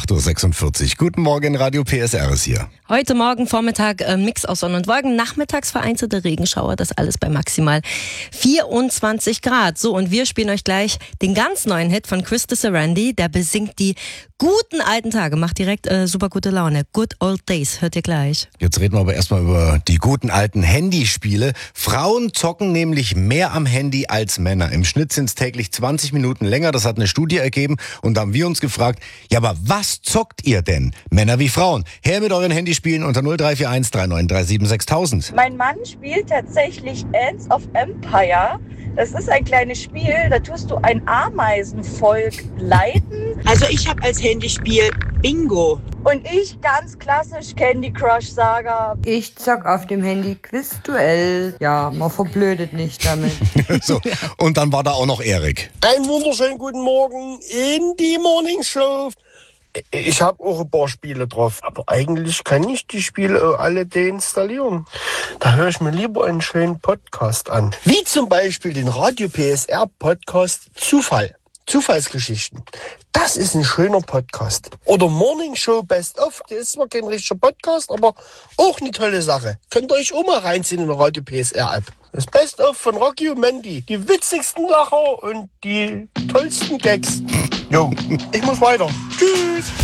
8.46 Uhr. Guten Morgen, Radio PSR ist hier. Heute Morgen Vormittag Mix aus Sonne und Wolken, nachmittags vereinzelte Regenschauer, das alles bei maximal 24 Grad. So, und wir spielen euch gleich den ganz neuen Hit von Krista Sarandí. Der besingt die guten alten Tage, macht direkt super gute Laune. Good Old Days, hört ihr gleich. Jetzt reden wir aber erstmal über die guten alten Handyspiele. Frauen zocken nämlich mehr am Handy als Männer. Im Schnitt sind es täglich 20 Minuten länger, das hat eine Studie ergeben. Und da haben wir uns gefragt, ja, aber was zockt ihr denn? Männer wie Frauen. Her mit euren Handyspielen unter 0341 3937 6000. Mein Mann spielt tatsächlich Ants of Empire. Das ist ein kleines Spiel, da tust du ein Ameisenvolk leiten. Also ich habe als Handyspiel Bingo. Und ich ganz klassisch Candy Crush Saga. Ich zock auf dem Handy Quizduell. Ja, man verblödet nicht damit. So, und dann war da auch noch Erik. Einen wunderschönen guten Morgen in die Morning Show. Ich habe auch ein paar Spiele drauf, aber eigentlich kann ich die Spiele alle deinstallieren. Da höre ich mir lieber einen schönen Podcast an. Wie zum Beispiel den Radio PSR Podcast Zufallsgeschichten. Das ist ein schöner Podcast. Oder Morning Show Best of. Das ist zwar kein richtiger Podcast, aber auch eine tolle Sache. Könnt ihr euch auch mal reinziehen in der Radio PSR App. Das Best of von Rocky und Mandy. Die witzigsten Lacher und die tollsten Gags. Jo, ich muss weiter. Tschüss.